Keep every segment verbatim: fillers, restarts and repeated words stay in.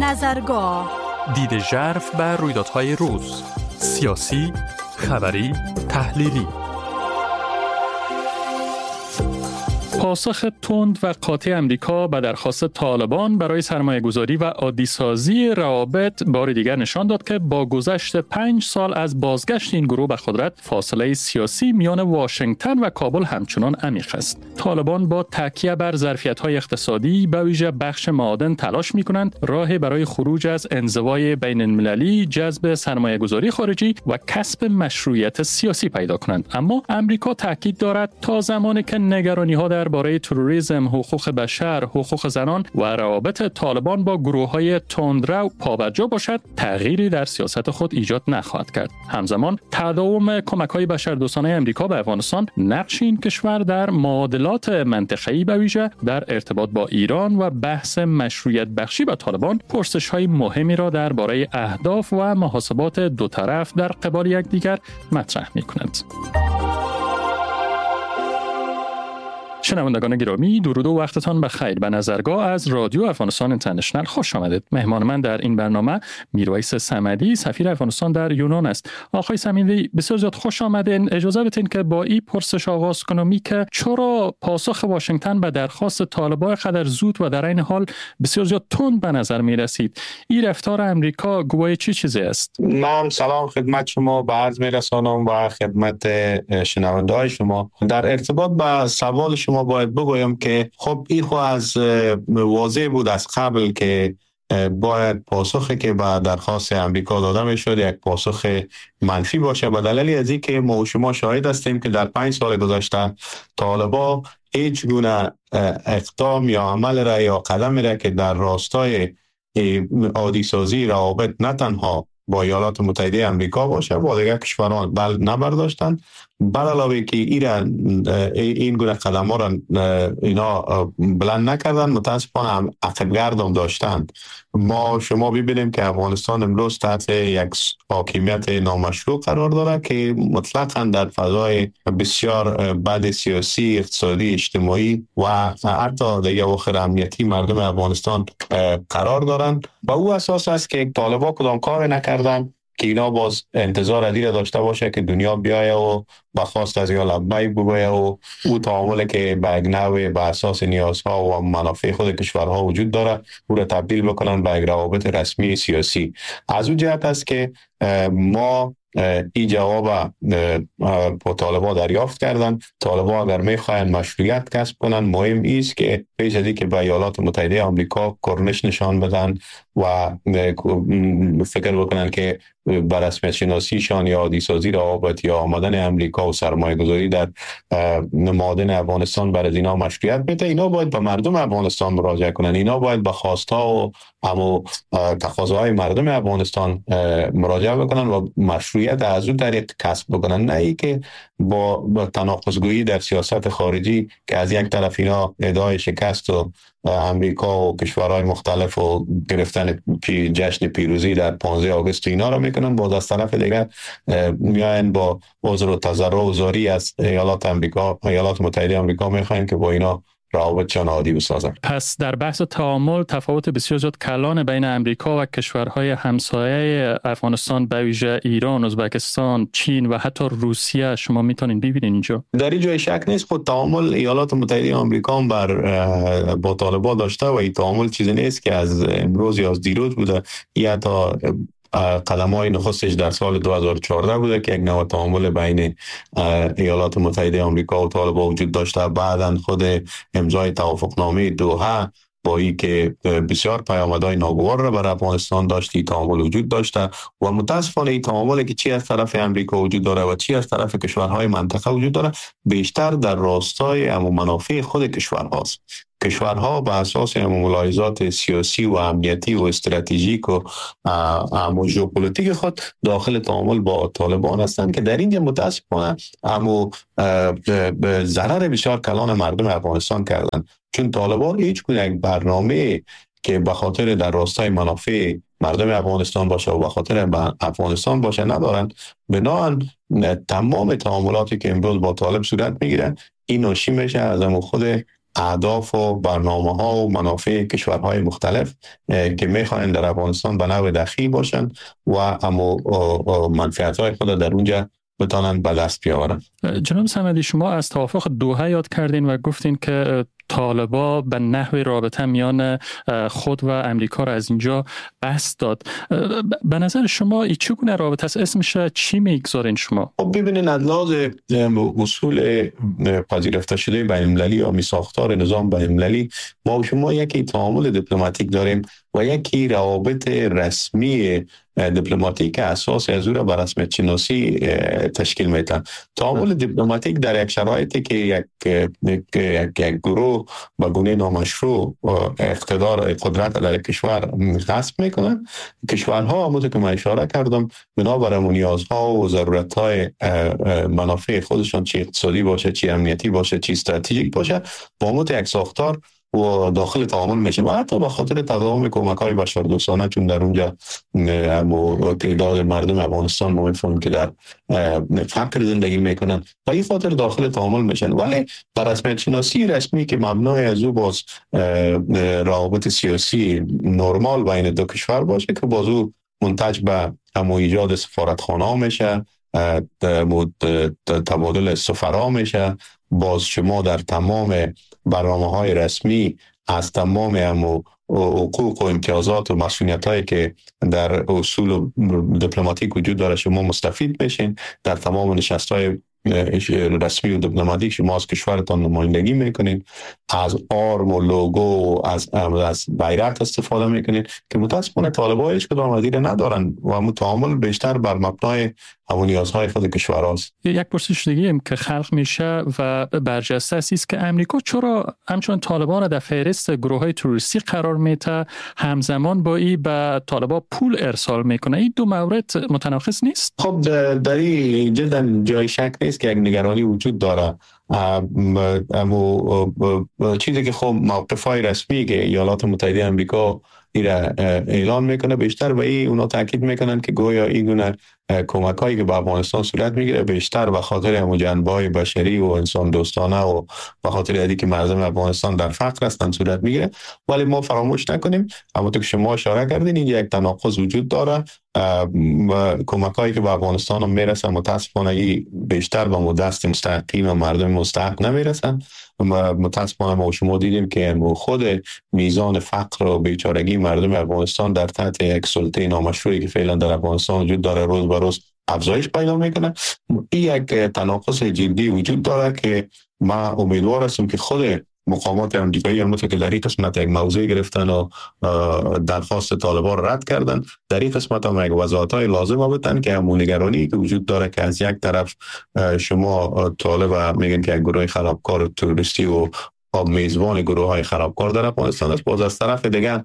نظرگاه، دید ژرف بر رویدادهای روز، سیاسی، خبری، تحلیلی. پاسخ تند و قاطع امریکا به درخواست طالبان برای سرمایه‌گذاری و عادی‌سازی روابط بار دیگر نشان داد که با گذشت پنج سال از بازگشت این گروه به قدرت، فاصله سیاسی میان واشنگتن و کابل همچنان عمیق است. طالبان با تکیه بر ظرفیت‌های اقتصادی به ویژه بخش معادن تلاش می‌کنند راهی برای خروج از انزوای بین‌المللی، جذب سرمایه‌گذاری خارجی و کسب مشروعیت سیاسی پیدا کنند. اما امریکا تاکید دارد تا زمانی که نگرانی‌ها در برای تروریسم، حقوق بشر، حقوق زنان و روابط طالبان با گروه‌های تندرو پابرجا باشد، تغییری در سیاست خود ایجاد نخواهد کرد. همزمان تداوم کمک‌های بشردوستانه آمریکا به افغانستان نقش این کشور در معادلات منطقه‌ای به ویژه در ارتباط با ایران و بحث مشروعیت بخشی به طالبان پرسش‌های مهمی را درباره اهداف و محاسبات دو طرف در قبال یکدیگر مطرح می‌کند. شنوندگان گرامی، درود و وقتتان بخیر. به نظرگاه از رادیو افغانستان اینترنشنل خوش آمدید. مهمان من در این برنامه میرویس صمدی، سفیر افغانستان در یونان است. آقای صمدی، بسیار زیاد خوش آمدین. اجازه بدین که با این پرسش آغاز کنم که چرا پاسخ واشنگتن به درخواست طالبان قدر زود و در این حال بسیار زیاد تند به نظر می رسید؟ این رفتار امریکا گواه چی چیزی است؟ من سلام خدمت شما به عرض می رسانم و خدمت شنونده‌های شما. در ارتباط با سوال شما ما باید بگویم که خب این خو از واضح بود از قبل که باید پاسخی که به درخواست امریکا داده می شد یک پاسخ منفی باشه، به دلیل از این که ما و شما شاهد هستیم که در پنج سال گذشته طالبان هیچ گونه اقدام یا عمل را یا قدم را که در راستای عادی سازی روابط نه تنها با ایالات متحده آمریکا باشه با دیگر کشوران بل نبرداشتن، بر علاوه که ایران این گونه قدم ها را اینا بلند نکردن، متاسفانه عقب‌گردم داشتند. ما شما ببینیم که افغانستان امروز تحت یک حاکمیت نامشروع قرار داره که مطلقاً در فضای بسیار بد سیاسی، اقتصادی، اجتماعی و حتی در اواخر امنیتی مردم افغانستان قرار دارند. با او اساس است که طالبان کدام کار نکردن که اینا باز انتظار ادیره داشته باشه که دنیا بیایه و بخواست از یا لبیک بگویه و او تعاملی که به یک نوع به اساس نیازها و منافع خود کشورها وجود داره او را تبدیل بکنن به یک روابط رسمی سیاسی. از اون جهت است که ما این جواب با طالبان دریافت کردن. طالبان اگر میخواین مشروعیت کسب کنن، مهم ایست که پیش از که به ایالات متحده آمریکا کرنش نشان بدن و فکر بکنن که بر رسمیت شناسیشان یا عادی سازی روابط یا آمدن امریکا و سرمایه گذاری در معادن افغانستان برای اینا مشروعیت بده. اینا باید به مردم افغانستان مراجعه کنن، اینا باید به خواستها و اما تقاضاهای مردم افغانستان مراجعه بکنن و مشروعیت از اون طریق کسب بکنن، نه ای که با, با تناقض‌گویی در سیاست خارجی که از یک طرف اینا ادعای شکست و امریکا و کشورهای مختلف و گرفتن پی جشن پیروزی در پانزده آگوست اینا را میکنن، باز از طرف دیگر میاین با عذر و تضرع و زاری از ایالات آمریکا ایالات متحده آمریکا میخواین که با اینا روابط چون عادی بسازن. پس در بحث تعامل تفاوت بسیار زیاد کلان بین امریکا و کشورهای همسایه افغانستان به ویژه ایران، ازبکستان، چین و حتی روسیه شما میتونین ببینید اینجا. در این جای شک نیست خود تعامل ایالات متحده آمریکا بر با طالبان داشته و این تعامل چیزی نیست که از امروز یا از دیروز بوده، یا تا قدم‌های نخستش در سال دو هزار و چهارده بوده که یک نوع تعامل بین ایالات متحده آمریکا و طالبان وجود داشته. بعداً خود امضای توافقنامه دوحه با این که بسیار پیامدهای ناگوار را بر افغانستان داشتی تعامل وجود داشته و متاسفانه این تعاملی که چی از طرف امریکا وجود داره و چی از طرف کشورهای منطقه وجود داره بیشتر در راستای امو منافع خود کشورهاست. کشورها به اساس ملاحظات سیاسی و امنیتی و استراتژیک و امو ژئوپلیتیک خود داخل تعامل با طالبان هستند که در اینجا متاسفانه امو ضرر بسیار کلان مردم افغانستان کردن، چون طالبان هیچ گونه یک برنامه که به خاطر در راستای منافع مردم افغانستان باشه و به خاطر افغانستان باشه ندارند. بنابراین تمام تعاملاتی که امروز با طالب صورت میگیرن این ناشی میشه از همون خود اهداف و برنامه ها و منافع کشورهای مختلف که میخواین در افغانستان به نوع دخیل باشن و اما منفعت های خود در اونجا بتانن به دست بیاورن. جناب صمدی، شما از توافق دوحه یاد کردین و گفتین که طالبا به نحو رابطه میان خود و امریکا را از اینجا بست داد. به نظر شما این چگونه رابطه است؟ اسمش چی میگذارین شما؟ خب ببینین، از لحاظ اصول پذیرفته شده بین المللی یا ساختار نظام بین المللی، ما و شما یکی تعامل دیپلماتیک داریم و یکی روابط رسمی دیپلماتیک اساس از او را بر رسمیت شناسی تشکیل میدن. تعامل دیپلماتیک در یک شرایطی که یک یک یک گروه با گونه نامشروع اقتدار قدرت علیه کشور غصب میکنن، کشورها همونطور که من اشاره کردم بنابر نیازها و ضرورتهای منافع خودشان، چی اقتصادی باشه، چی امنیتی باشه، چی استراتژیک باشه، با مت یک ساختار و داخل تعامل میشه و حتی به خاطر تداوم کمک‌های بشردوستانه، چون در اونجا تعداد مردم افغانستان ما میفهمیم که در فقر زندگی میکنن و این خاطر داخل تعامل میشن. ولی بر رسمیت شناسی رسمی که مبنای از او باز روابط سیاسی نرمال بین دو کشور باشه که باز او منتج به همو ایجاد سفارتخانه ها میشه، تبادل سفرا میشه، باز شما در تمام برنامه های رسمی از تمام همو حقوق و امتیازات و مسئولیت هایی که در اصول دیپلماتیک وجود داره شما مستفید میشین. در تمام نشست های رسمی و دیپلماتیک شما از کشورتان نمایندگی میکنین، از آرم و لوگو و از از بیرق استفاده میکنین که متاسفانه طالبان هیچ کدام از این ندارن و متعامل بیشتر بر مبنای همون نیازهای خود کشورهاست. یک پرسش دیگه هم که خلق میشه و برجسته است که امریکا چرا همچون طالبان را در فهرست گروه‌های تروریستی قرار میده، همزمان با این به طالبان پول ارسال میکنه؟ این دو مورد متناقض نیست؟ خب در این جدا جای شک نیست که یک نگرانی وجود داره، اما چیزی که خب موقف‌های رسمی که ایالات متحده آمریکا ایره اعلان میکنه بیشتر به این اونا تاکید میکنن که گویا این گونه کمک هایی که به افغانستان صورت میگیره بیشتر به خاطر همون جنبه‌های بشری و انسان دوستانه و به خاطر اینکه که مردم افغانستان در فقر هستند صورت میگیره. ولی ما فراموش نکنیم همونطور که شما اشاره کردین اینجا یک تناقض وجود داره و کمک هایی که به افغانستان هم میرسن متاسفانه بیشتر به دست مستحقین و مردم مستحق نمیرسن. متاسفانه ما شما دیدیم که خود میزان فقر و بیچارگی مردم افغانستان در تحت یک سلطه نامشروعی که فعلا در افغانستان وجود داره روز به روز افزایش پیدا میکنه. این یک تناقض جدی وجود داره که ما امیدوار هستم که خود مقامات امریکایی همونطور که در این قسمت یک موضوع گرفتن و درخواست طالبان رد کردن، در این قسمت هم یک وضاحت‌های لازم بدن که همون نگرانی که وجود داره که از یک طرف شما طالب میگن که یک گروه خرابکار تروریستی و میزبان گروه های خرابکار در افغانستان است، باز از طرف دیگه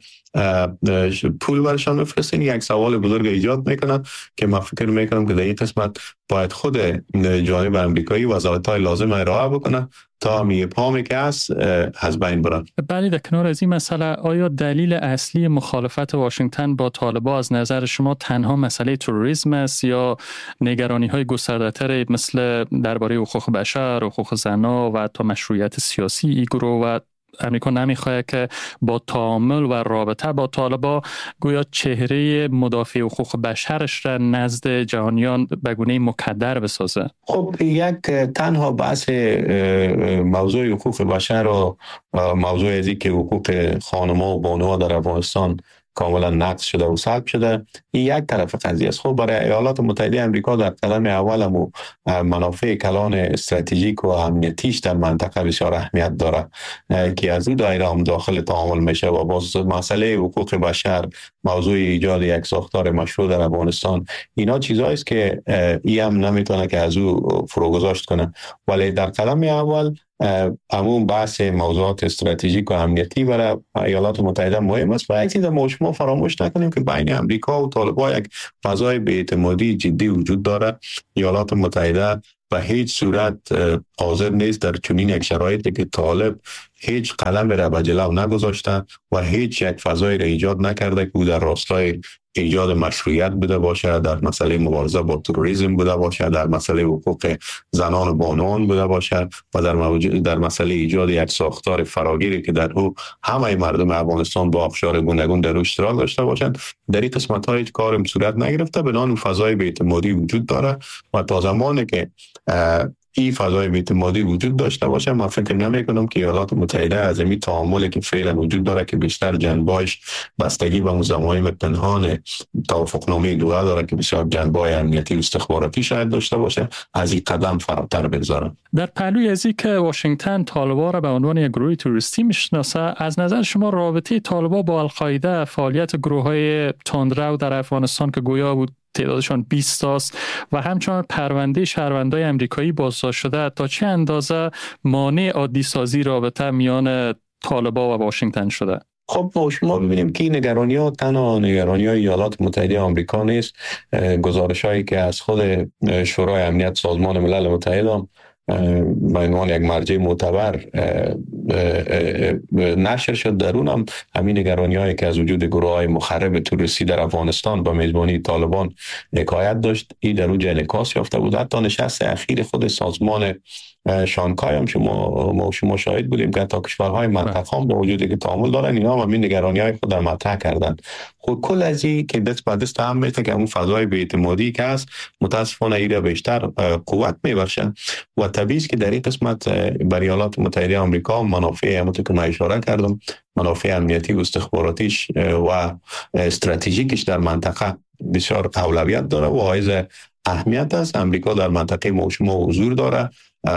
پول برشان میفرستین، یک سوال بزرگ ایجاد میکنن که من فکر میکنم که در این قسمت باید خود جانب امریکایی وضاحت‌های لازم ارائه بکنه تا می پامی که هست از بین برن. بله، در کنار از این مسئله آیا دلیل اصلی مخالفت واشنگتن با طالبان از نظر شما تنها مسئله تروریسم است یا نگرانی های گسترده‌تر مثل درباره حقوق بشر، حقوق زنان و حتی مشروعیت سیاسی این گروه و امریکا نمیخواد که با تعامل و رابطه با طالبان گویا چهره مدافع حقوق بشرش را نزد جهانیان به گونه مکدر بسازه؟ خب یک تنها بحث موضوع حقوق بشر و موضوع ازی که حقوق خانم‌ها و بانوها در افغانستان کاملا نقض شده و سلب شده این یک طرف قضیه است. خب برای ایالات متحده آمریکا در قدم اول هم منافع کلان استراتژیک و امنیتیش در منطقه بسیار اهمیت داره که از این دایره هم داخل تعامل میشه و باز مسئله حقوق بشر، موضوع ایجاد یک ساختار مشروع در افغانستان، اینا چیزایی است که ای هم نمیتونه که از او فروگذاشت کنه. ولی در قدم اول همون بحث موضوعات استراتژیک و امنیتی برای ایالات متحده مهم است و یک چیز ما شما فراموش نکنیم که بین امریکا و طالبان یک فضای بی‌اعتمادی جدی وجود داره. ایالات متحده به هیچ صورت حاضر نیست در چنین یک شرایطی که طالب هیچ قدم را به جلو نگذاشته و هیچ یک فضایی را ایجاد نکرده که او در راستای ایجاد مشروعیت بوده باشه، در مسئله مبارزه با تروریسم بوده باشه، در مسئله حقوق زنان و بانوان بوده باشه و در موجود در مسئله ایجاد یک ساختار فراگیری که در او همه مردم افغانستان با ابشار گوناگون در اشتراک داشته باشند. در این قسمت ها هیچ کاری صورت نگرفته، بدان فضای بی‌اعتمادی وجود داره و تا زمانی که این فضای بی‌اعتمادی وجود داشته باشه من فکر نمی کنم که ایالات متحده از این تعاملی که فعلا وجود داره که بیشتر جنبه‌اش بستگی به مضامین پنهان توافقنامه دوحه داره که بسیار جنبه‌های امنیتی و استخباراتی شاید داشته باشه، از این قدم فراتر بگذاره. در پهلوی از این که واشنگتن طالبان را به عنوان یک گروه تروریستی میشناسه، از نظر شما رابطه طالبان با القاعده، فعالیت گروه‌های تندرو در افغانستان که گویا بود تعدادشان بیست است و همچنان پرونده شهروندان امریکایی بازداشت شده، تا چه اندازه مانع عادی سازی رابطه میان طالبان و واشنگتن شده؟ خب ما شما ببینیم که نگرانی ها تنها نگرانی های ایالات متحده آمریکا نیست. گزارش هایی که از خود شورای امنیت سازمان ملل متحد هم به عنوان یک مرجع معتبر نشر شد، در اون هم همین نگرانی هایی که از وجود گروه های مخرب تروریستی در افغانستان با میزبانی طالبان حکایت داشت، این در اون انعکاس یافته بود. حتی نشست اخیر خود سازمان شانگهای هم شما ما شما شاهد بودیم که تا کشورهای منطقه هم با وجودی که تعامل دارن اینا هم همین نگرانی های خود در مطرح کردن. خود کل از این که دست به دست هم میشه که اون فضای بی‌اعتمادی که هست متاسفانه ایره بیشتر قوت میبرشن و طبیعی است که در این قسمت برای ایالات متحده آمریکا منافع همونطور که من اشاره کردم، منافع امنیتی و استخباراتیش و استراتژیکش در منطقه بسیار اولویت داره و حائز اهمیت است. امریکا در منطقه ما شما حضور داره،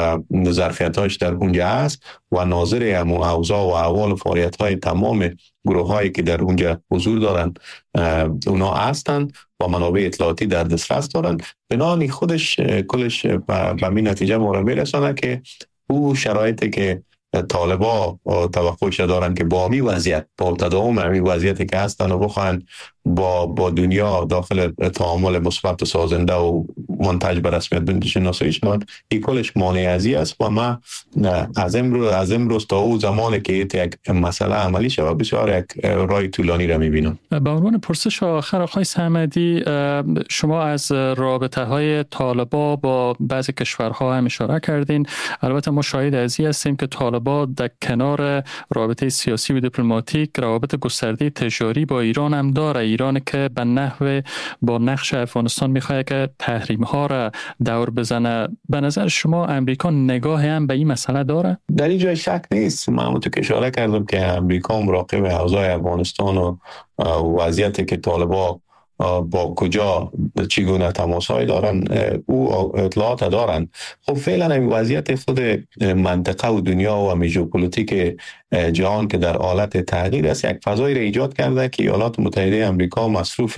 ظرفیتاش در اونجا هست و ناظر همون اوضاع و احوال و فعالیت‌های تمام گروه‌هایی که در اونجا حضور دارن اونا هستن و منابع اطلاعاتی در دسترس دارن. بنابراین خودش کلش به این نتیجه ما را میرسانه که او شرایطی که طالبا توقعش دارن که با همین وضعیت، با تداوم همین وضعیتی که هستن و بخواهن با با دنیا داخل تعامل مثبت و سازنده و منتج به رسمیت بشناسایی شدن، این کلش مانع ازی است و ما از امروز از امروز تا اون زمانی که یک مسئله عملی شود بسیار یک راه طولانی را می‌بینم. به عنوان پرسش آخر آقای صمدی، شما از رابطه‌های طالبان با بعضی کشورها هم اشاره کردین. البته ما شاهد ازی هستیم که طالبان در کنار رابطه سیاسی و دیپلماتیک روابط گسترده تجاری با ایران هم داره. ایران که به نحو با نقش افغانستان میخواد که تحریم ها را دور بزنه. به نظر شما امریکا نگاه هم به این مسئله داره؟ در این جای شک نیست. من همونطور که اشاره کردم که امریکا مراقب اوضاع افغانستان و وضعیتی که طالبان با کجا چگونه تماس‌های دارن او اطلاعات دارن. خب فعلا این وضعیت خود منطقه و دنیا و ژئوپلیتیک جهان که در حالت تغییر است یک فضایی را ایجاد کرده که ایالات متحده آمریکا مصروف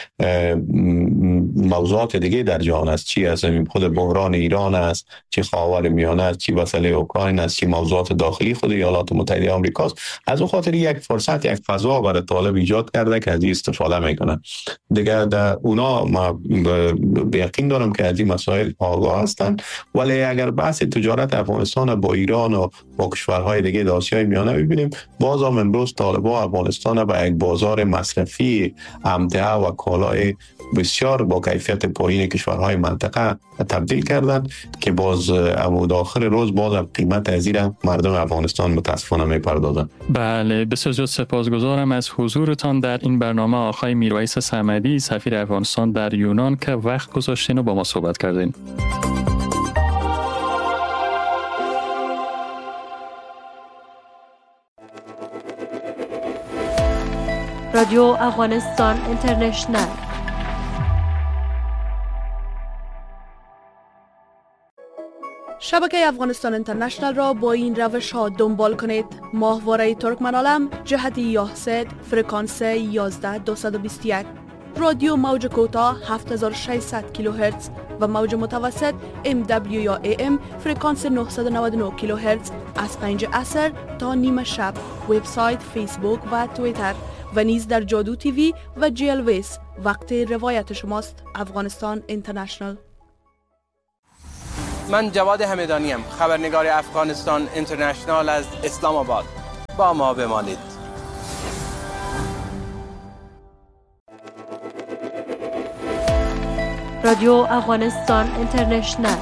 موضوعات دیگه در جهان است، چی از خود بحران ایران است، چی خاور میانه است، چی مسئله اوکراین است، چی موضوعات داخلی خود ایالات متحده آمریکا است. از اون خاطر یک فرصت یک فضا برای طالب ایجاد کرده که از این استفاده میکنن. دیگه در اونا ما به یقین دارم که از این مسائل آگاه هستند، ولی اگر بحث تجارت افغانستان با ایران و با کشورهای دیگه در آسیای میانه ببینیم، باز هم امروز طالبان افغانستان به یک بازار مصرفی امتحه و کالای بسیار با کیفیت پایین کشورهای منطقه تبدیل کردن که باز داخل روز باز هم قیمت از این مردم افغانستان متاسفانه میپردازن. بله، بسیار زیاد سپاسگزارم از حضورتان در این برنامه آقای میرویس صمدی، سفیر افغانستان در یونان، که وقت گذاشتین و با ما صحبت کردین. رادیو افغانستان اینترنشنل. شبکه افغانستان اینترنشنل را با این روش ها دنبال کنید: ماهواره ترکمن عالم جهت یاهسد فرکانس یازده دویست و بیست و یک، رادیو موج کوتاه هفت هزار و ششصد کیلوهرتز و موج متوسط ام دبلیو یا ای ام فرکانس نهصد و نود و نه کیلوهرتز از پنج عصر تا نیمه شب. وبسایت، فیسبوک و توییتر و نیز در جادو تیوی و جی ال ویس. وقت روایت شماست. افغانستان اینترنشنل. من جواد همدانیم، خبرنگار افغانستان اینترنشنال از اسلام آباد. با ما بمانید. رادیو افغانستان اینترنشنال.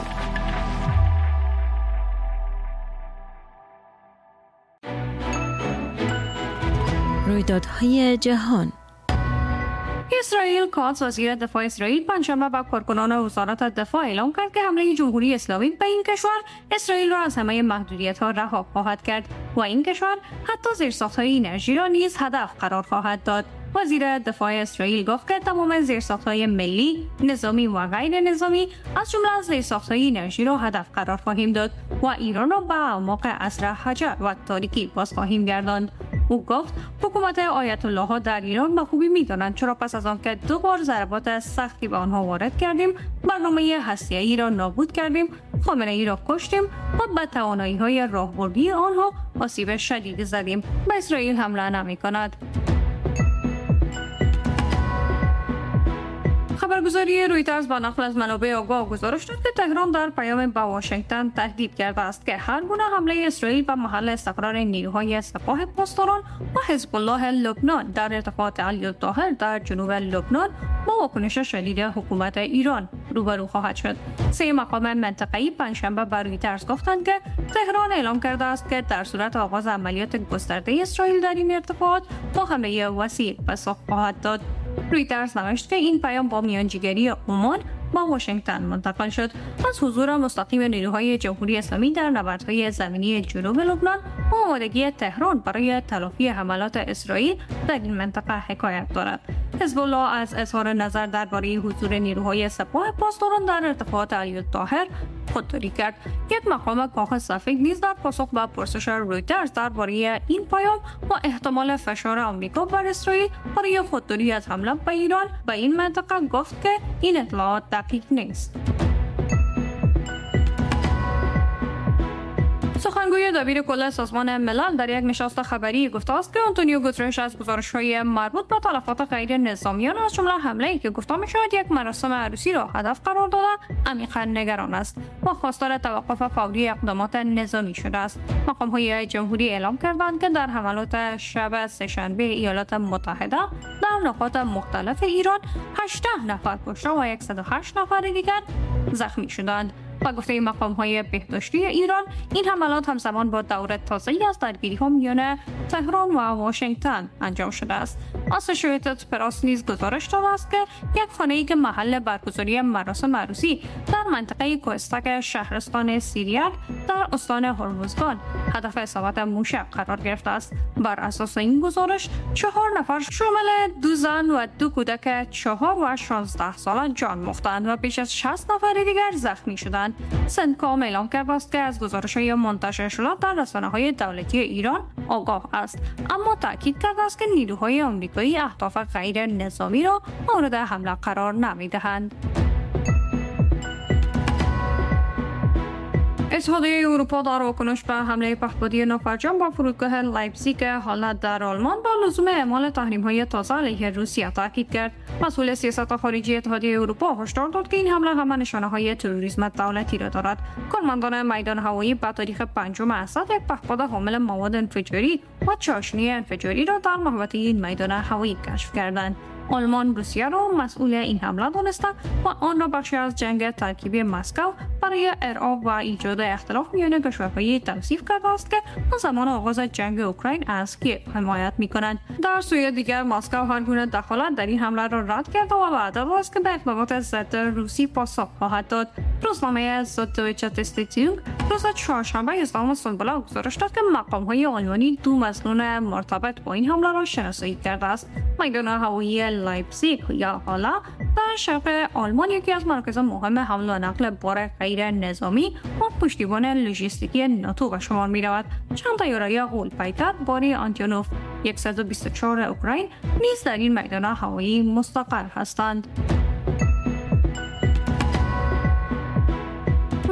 رویدادهای جهان. اسرائیل کاتس وزیر دفاع اسرائیل پنجشنبه به کارکنان وزارت دفاع اعلام کرد که حمله جمهوری اسلامی به این کشور اسرائیل را از همه محدودیت‌ها رها خواهد کرد و این کشور حتی زیرساخت‌های انرژی را نیز هدف قرار خواهد داد. وزیر دفاع اسرائیل گفت که تمام زیرساخت‌های ملی، نظامی و غیر نظامی از جمله از زیرساخت‌های انرژی را هدف قرار خواهیم داد و ایران را به اعماق عصر حجر و تاریکی باز خواهیم گرداند. او گفت حکومت آیت الله ها در ایران به خوبی می‌دانند چرا پس از آنکه دو بار ضربات سختی به آنها وارد کردیم، برنامه هسته‌ای را نابود کردیم، خامنه‌ای را کشتیم و به توانایی‌های راهبردی آنها آسیب شدیدی زدیم. به اسرائیل حمله نمی‌کند. خبرگزاری رویترز با نقل از منابع آگاه گزارش داد که تهران در پیام به واشنگتن تهدید کرده است که هر گونه حمله اسرائیل به محل استقرار نیروهای سپاه پاسداران و حزب الله لبنان در ارتفاعات علی الطاهر در جنوب لبنان با واکنش شدید حکومت ایران روبرو خواهد شد. سه مقام منطقه‌ای پنجشنبه به رویترز گفتند که تهران اعلام کرده است که در صورت آغاز عملیات گسترده اسرائیل در این ارتفاعات با حمله وسیع پاسخ خواهد داد. رویترز نوشت که این پیام با میانجیگری عمان با واشنگتن منتقل شد. از حضور مستقیم نیروهای جمهوری اسلامی در نبردهای زمینی جنوب لبنان و آمادگی تهران برای تلافی حملات اسرائیل در این منطقه حکایت دارد. حزب الله از اظهار نظر درباره حضور نیروهای سپاه پاسداران در ارتفاعات علی الطاهر خودداری کرد. یک مقام کاخ سفید نیز در پاسخ به پرسش رویترز درباره این پیام و احتمال فشار آمریکا بر اسرائیل برای خودداری از حمله به ایران به این منطقه گفت که این اطلاعات دقیق نیست. سخنگوی دبیر کل سازمان ملل در یک نشست خبری گفته است که آنتونیو گوترش از گزارش‌های مربوط به تلفات غیر نظامیان از جمله حمله‌ای که گفته می‌شود یک مراسم عروسی را هدف قرار داده عمیقاً نگران است و خواستار توقف فوری اقدامات نظامی شده است. مقام‌های جمهوری اعلام کردند که در حملات شب سه‌شنبه ایالات متحده در نقاط مختلف ایران هجده نفر کشته و صد و هشت نفر دیگر زخمی شدند. با گفته مقام‌های بهداشتی ایران، این حملات همزمان با دور تازه‌ای از درگیری‌ها میان تهران و واشنگتن انجام شده است. اسوسییتد پرس نیز گزارش داده است که یک خانه‌ای که محل برگزاری مراسم عروسی در منطقه کوهستک شهرستان سیریاک در استان هرمزگان هدف اصابت موشک قرار گرفته است. بر اساس این گزارش، چهار نفر شامل دو زن و دو کودک چهار و شانزده ساله جان باختند و بیش از شصت نفر دیگر زخمی شدند. سنتکام اعلام کرده است که از گزارش‌های منتشر شده در رسانه‌های دولتی ایران آگاه است، اما تاکید کرده است که نیروهای آمریکایی اهداف غیر نظامی را مورد حمله قرار نمی‌دهند. اتحادیه اروپا در واکنش به حمله پهپادی ناپرجام با فرودگاه لایپزیگ حالت در آلمان با لزوم اعمال تحریم‌های تازه علیه روسیه تاکید کرد. مسئول سیاست خارجی اتحادیه اروپا هشدار داد که این حمله همه نشانه‌های تروریسم دولتی را دارد. کارمندان میدان هوایی به تاریخ پنجم اسد یک پهپاد حامل مواد انفجاری و چاشنی انفجاری را در محوطه این میدان هوایی کشف کردند. آلمان روسیه را مسئول این حمله دانسته و آن را بخشی از جنگ ترکیبی مسکو برای ارعاب و ایجاد اختلاف میان کشورهای توصیف کرده است که از زمان آغاز جنگ اوکراین از کیف حمایت می‌کنند. در سوی دیگر مسکو هر گونه دخالت در این حمله را رد کرده و وعده داد است که به اقدامات ضد روسی پاسخ خواهد داد. روزنامه زودویچه تستیتیونگ روز چهارشنبه اسلام سنبلا گزارش داد که مقام‌های آلمانی دو مظنون مرتبط با این حمله را شناسایی کرده است. میدان هوایی لایپزیگ یا حالا در شرق آلمان یکی از مراکز مهم حمل و نقل بار غیر نظامی و پشتیبان لوجستیکی ناتو به شمار می رود. چند طیاره غول‌پیکر باری آنتونوف صد و بیست و چهار اوکراین نیز در این میدان هوایی مستقر هستند.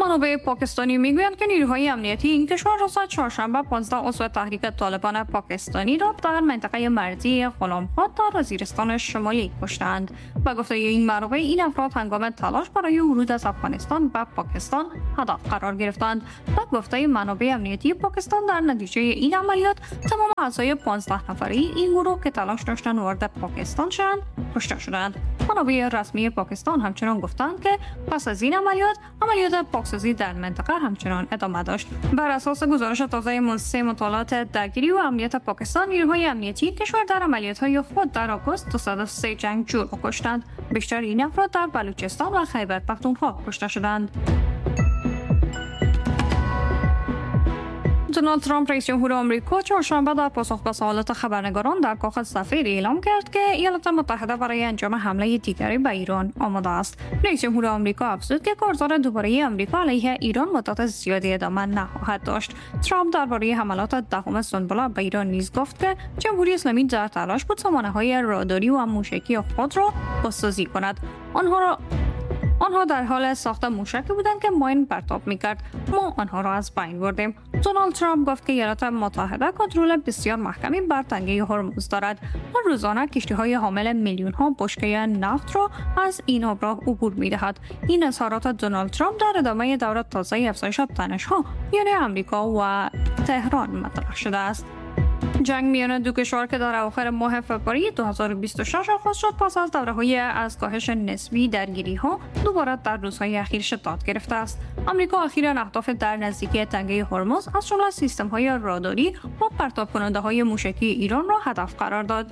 منابع پاکستانی میگویند که نیروهای امنیتی این کشور روز چهارشنبه پانزده عضو تحریک طالبان پاکستانی را در منطقه مرزی غلامخواد در وزیرستان شمالی کشتند. با گفته این منابع این افراد هنگام تلاش برای ورود از افغانستان به پاکستان هدف قرار گرفتند. با گفته منابع امنیتی پاکستان در نتیجه این عملیات تمام اعضای پانزده نفره این گروه که تلاش داشتند وارد پاکستان شوند کشته شدند. منابع رسمی پاکستان همچنان گفتند که پس از این عملیات عملیات پاکسازی در منطقه همچنان ادامه داشت. بر اساس گزارش تازه مؤسسه مطالعات درگیری و امنیت پاکستان، نیروهای امنیتی کشور در عملیات‌های خود در آگوست دویست و سه جنگجو را کشتند. بیشتر این افراد در بلوچستان و خیبر پختونخوا کشته شدند. دونالد ترامپ رئیس جمهور آمریکا چهارشنبه در پاسخ به سوالات خبرنگاران در کاخ سفید اعلام کرد که ایالات متحده برای انجام حمله دیگری به ایران آماده است. رئیس جمهور آمریکا افزود که کارزار دوباره آمریکا علیه ایران مدت زیادی ادامه نخواهد داشت. ترامپ درباره حملات دهم سنبله به ایران نیز گفت که جمهوری اسلامی در تلاش بود سامانه‌های راداری و موشکی خود را بازسازی کند. آنها را آنها در حال ساخت موشکی بودند که ماین پرتاب می‌کرد. ما آنها را از بین بردیم. دونالد ترامپ گفت که ایالات متحده کنترل بسیار محکمی بر تنگه هرمز دارد و روزانه کشتی‌های حامل میلیون‌ها بشکه نفت را از این آبراه عبور می‌دهد. این اظهارات دونالد ترامپ در ادامه دوره تازه افزایش تنش‌ها میان آمریکا و تهران مطرح شده است. جنگ میان دو کشور که در اواخر ماه فوریه دو هزار و بیست و شش آغاز شد پس از دوره‌های از کاهش نسبی درگیری‌ها دوباره در روزهای اخیر شدت گرفته است. آمریکا اخیراً اهداف در نزدیکی تنگه هرمز از جمله سیستم‌های راداری و پرتاب کننده‌های موشکی ایران را هدف قرار داد.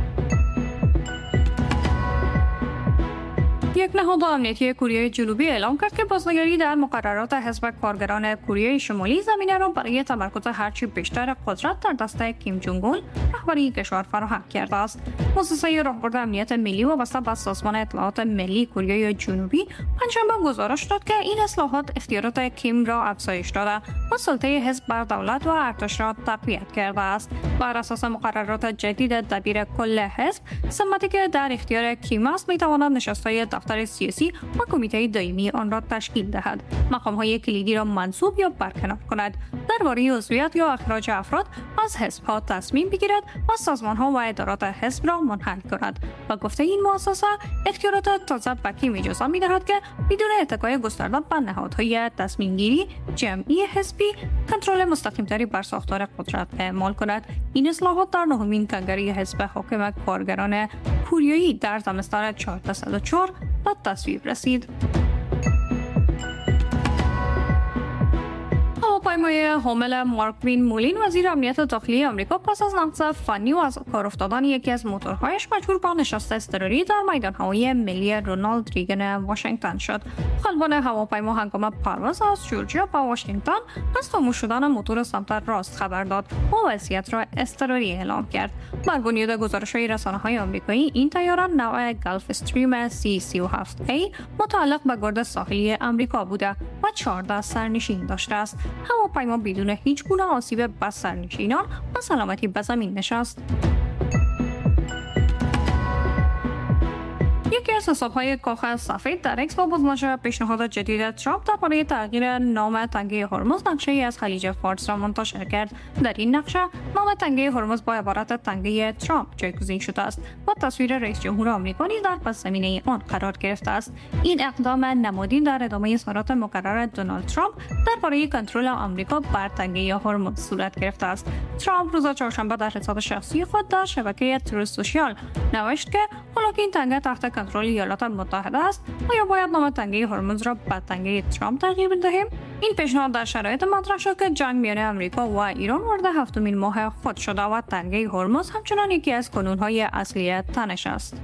یک نهاد امنیتی کره جنوبی اعلام کرد که بازنگری در مقررات حزب کارگران کره شمالی زمینه را برای تمرکز هرچی بیشتر قدرت در دست کیم جونگ اون رهبری کشور فراهم کرده است. مؤسسه راهبرد امنیت ملی وابسته به سازمان اطلاعات ملی کره جنوبی پنجشنبه گزارش داد که این اصلاحات اختیارات کیم را افزایش داده و سلطه حزب بر دولت و ارتش را تقویت کرده است. بر اساس مقررات جدید دبیر کل حزب، سمتی که در اختیار کیم است میتواند نشست‌های دفتر سیاسی و کمیته دائمی آن را تشکیل دهد، مقام‌های کلیدی را منصوب یا برکنار کند، درباره عضویت یا اخراج افراد از حزب‌ها تصمیم بگیرد و سازمان‌ها و ادارات حزب را منحل کند. و گفته این مؤسسه اختیارات تازه به کیم اجازه می‌دهد که بدون اتکای گسترده به نهادهای تصمیم‌گیری جمعی حزبی کنترل مستقیم‌تری بر ساختار قدرت اعمال کند. این اصلاحات در نهمین کنگره حزب حاکم کارگران کوریایی در زمستان چهارصد و چهار به تصویب رسید. هواپیمای حامل مارکوین مولین وزیر امنیت داخلی آمریکا پس از نقض فنی و از کار افتادن یکی از موتورهایش مجبور به نشست اضطراری در میدان هوایی ملی رونالد ریگن واشنگتن شد. خلبان هواپیما هنگام پرواز از جورجیا به واشنگتن از خاموش شدن موتور سمت راست خبر داد و وضعیت را اضطراری اعلام کرد. بر بنیاد گزارش‌های رسانه‌های آمریکایی، این طیاره نوع گلف استریم سی سی و هفت ای متعلق به گرد ساحلی آمریکا بوده و چهارده سرنشین داشته است. هواپیما بدون هیچ گونه آسیب به سرنشینان و سلامتی به زمین نشست. یکی از حساب‌های کاخ سفید در اکس با بازنشر پیشنهاد جدید ترامپ درباره تغییر نام تنگه هرمز نقشه‌ای از خلیج فارس را منتشر کرد. در این نقشه نام تنگه هرمز با عبارت تنگه ترامپ جایگزین شده است و تصویر رئیس جمهور آمریکا نیز در پس زمینه آن قرار گرفته است. این اقدام نمادین در ادامه اظهارات مکرر دونالد ترامپ درباره کنترل آمریکا بر تنگه هرمز صورت گرفته است. ترامپ روز چهارشنبه در حساب شخصی خود در شبکه تروث سوشیال نوشت که حالا که این تنگه تحت کنترل ایالات متحده است، آیا باید نام تنگه هرمز را به تنگه ترامپ تغییر بدهیم؟ این پیشنهاد در شرایط مطرح شد که جنگ میان آمریکا و ایران وارد هفتمین ماه خود شده و تنگه هرمز همچنان یکی از کانون‌های اصلی تنش است.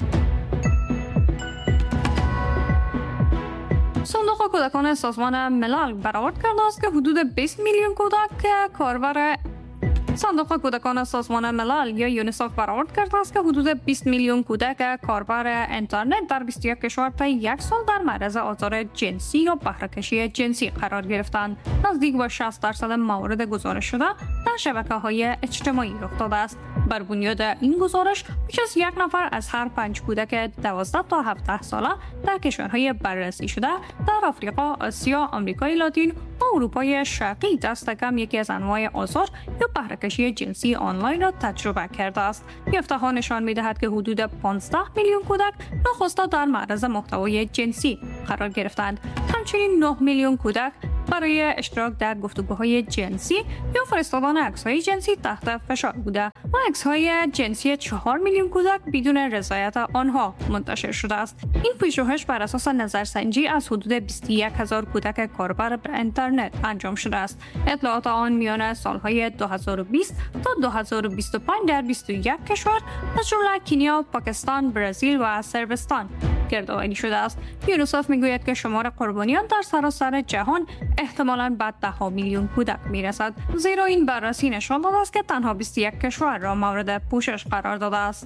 صندوق کودکان سازمان ملل برآورد کرده است که حدود بیست میلیون کودک کاربر صندوق کودکان سازمان ملل یا یونیسف برآورد کرده است که حدود بیست میلیون کودک کاربر اینترنت در بیست و یک کشور تا یک سال در معرض آزار جنسی یا بهره‌کشی جنسی قرار گرفتند. نزدیک به شصت درصد موارد گزارش شده در شبکه‌های اجتماعی رخ داده است. بر بنیاد این گزارش بیش از یک نفر از هر پنج کودک دوازده تا هفده ساله در کشورهای بررسی شده در آفریقا، آسیا، آمریکای لاتین و اروپای شرقی دست کم یکی از انواع آزار یا بهره‌کشی جنسی آنلاین را تجربه کرده است. یافته‌ها نشان می‌دهد که حدود پانزده میلیون کودک ناخواسته در معرض محتوای جنسی قرار گرفتند. همچنین نه میلیون کودک برای اشتراک در گفتگوهای جنسی یا فرستادن عکس‌های جنسی تحت فشار بوده و عکس‌های جنسی چهار میلیون کودک بدون رضایت آنها منتشر شده است. این پژوهش بر اساس نظرسنجی از حدود بیست و یک هزار کودک کاربر بر اینترنت انجام شده است. اطلاعات آن میان سالهای دو هزار و بیست تا دو هزار و بیست و پنج در بیست و یک کشور از جمله کنیا، پاکستان، برزیل و صربستان گردآوری شده است. یونیسف میگوید که شمار قربانیان در سراسر جهان احتمالاً به ده ها میلیون کودک میرسد، زیرا این بررسی نشان داده است که تنها بیست و یک کشور را مورد پوشش قرار داده است.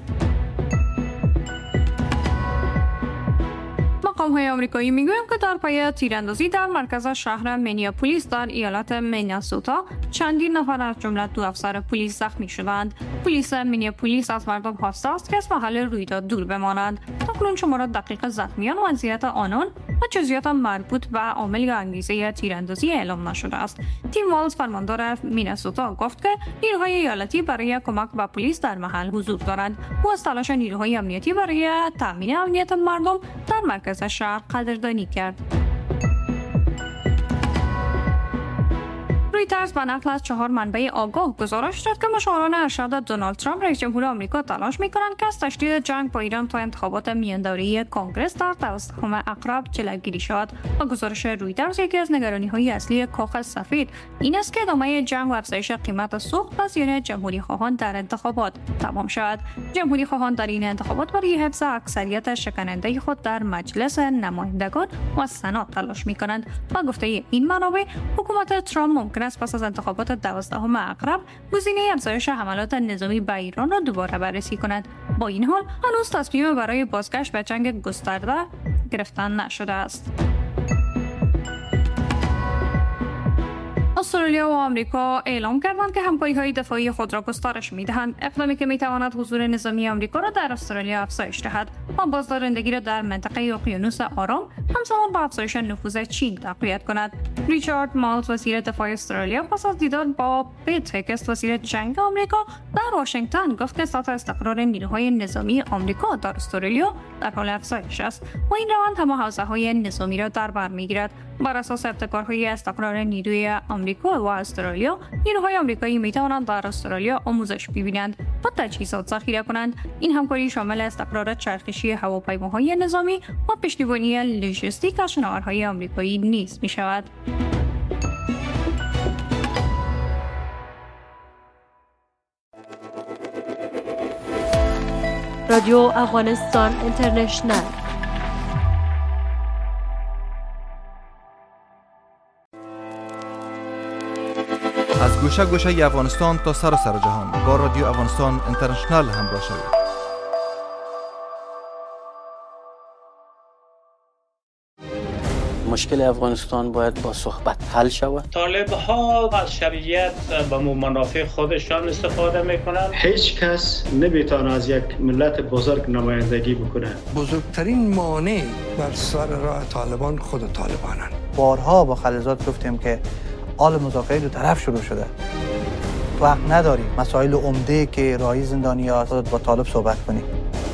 مقام‌های آمریکایی میگویند که در پی تیراندازی در مرکز شهر مینیاپولیس در ایالت میناسوتا چندین نفر از جمله دو افسر پلیس زخمی شدند. پلیس مینیاپولیس از مردم خواسته است که از محل رویداد دور بمانند. تاکنون شمار دقیق زخمیان و وضعیت آنان و جزئیات مربوط به عامل یا انگیزه تیراندازی اعلام نشده است. تیم والز فرماندار میناسوتا گفت که نیروهای ایالتی برای کمک به پلیس در محل حضور دارند و از تلاش نیروهای امنیتی برای تامین امنیت مردم در مرکز شهر قدردانی کرد. رویترز به نقل از چهار منبع آگاه گزارش داد که مشاوران ارشد دونالد ترامپ رئیس جمهور آمریکا تلاش می‌کنند که از تشدید جنگ با ایران تا انتخابات میاندوره‌ای کنگره در دوازدهم اکتبر جلوگیری شود. با گزارش رویترز یکی از نگرانی‌های اصلی کاخ سفید این است که ادامه جنگ و افزایش قیمت سوخت از زیان جمهوری‌خواهان در انتخابات تمام شود. جمهوری‌خواهان در این انتخابات برای حفظ اکثریت شکننده خود در مجلس نمایندگان و سنا تلاش می‌کنند. با گفته این منابع حکومت ترامپ ممکن است پس از انتخابات دوازدهم اکتبر گزینه افزایش حملات نظامی به ایران را دوباره بررسی کند. با این حال هنوز تصمیم برای بازگشت به جنگ گسترده گرفته نشده است. استرالیا و آمریکا اعلام کردند که همکاری‌های دفاعی خود را گسترش می‌دهند، اقدامی که می‌تواند حضور نظامی آمریکا را در استرالیا افزایش دهد و بازدارندگی را در منطقه اقیانوس آرام همزمان با افزایش نفوذ چین تقویت کند. ریچارد مالز وزیر دفاع استرالیا پس از دیدار با پیت هگست وزیر جنگ آمریکا در واشنگتن گفت که سطح استقرار نیروهای نظامی آمریکا در استرالیا در حال افزایش است و این روند تمام حوزه‌های نظامی را در بر می‌گیرد. بر اساس ابتکارهای استقرار نیروی آمریکا و استرالیا، نیروهای آمریکایی می‌توانند در استرالیا آموزش ببینند و تجهیزات ذخیره کنند. این همکاری شامل استقرار چرخشی هواپیماهای نظامی و پشتیبانی لوجستیک از شناورهای آمریکایی نیز می‌شود. رادیو افغانستان اینترنشنل. از گوشه گوشه افغانستان تا سراسر جهان با رادیو افغانستان اینترنشنل همراه شوید. مشکل افغانستان باید با صحبت حل شود. طالب ها از شرعیت به منافع خودشان استفاده میکنند. هیچ کس نمیتونه از یک ملت بزرگ نمایندگی بکنه. بزرگترین مانع بر سر راه طالبان خود طالبانن. بارها با خلیزات گفتیم که حال مذاکره دو طرف شروع شده. وقت نداریم مسائل عمده که راهی زندانی‌ها با طالب صحبت کنیم.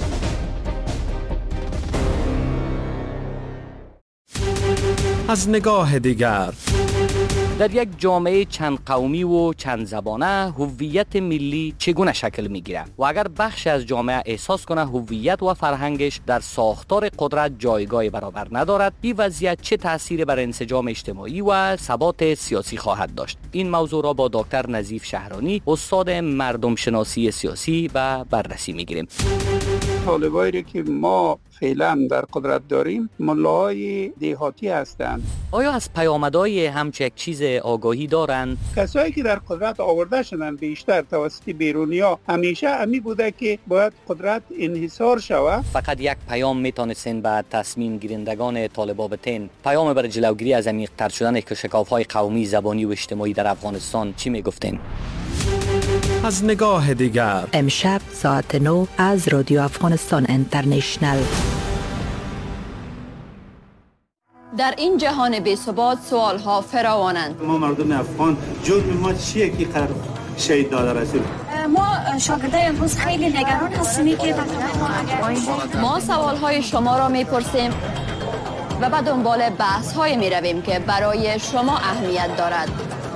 از نگاه دیگر در یک جامعه چند قومی و چند زبانه هویت ملی چگونه شکل میگیره و اگر بخش از جامعه احساس کنه هویت و فرهنگش در ساختار قدرت جایگاه برابر ندارد، این وضعیت چه تأثیری بر انسجام اجتماعی و ثبات سیاسی خواهد داشت؟ این موضوع را با دکتر نظیف شهرانی، استاد مردم شناسی سیاسی و بررسی میگیریم. طالبایی رو که ما فعلا در قدرت داریم ملاهای دهاتی هستند. آیا از پیامدهای همچه یک چیز آگاهی دارند؟ کسایی که در قدرت آورده شدن بیشتر توسط بیرونیا همیشه همی بوده که باید قدرت انحصار شود. فقط یک پیام میتونستین به تصمیم گیرندگان طالبا بتین. پیام برای جلوگیری از عمیق‌تر شدن شکاف‌های قومی، زبانی و اجتماعی در افغانستان چی میگفتین؟ از نگاه دیگر امشب ساعت نه از رادیو افغانستان اینترنشنل. در این جهان بی‌ثبات سوال‌ها فراوانند. ما مردم افغان جرم ما چیه که قرار شهید داده رسول؟ ما شاگردای امروز خیلی نگران هستیم که ما سوال‌های شما را می‌پرسیم و بعد دنبال بحث‌های می‌رویم که برای شما اهمیت دارد.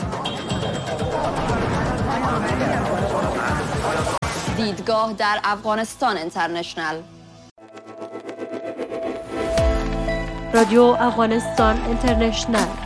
دیدگاه در افغانستان اینترنشنل. رادیو افغانستان اینترنشنل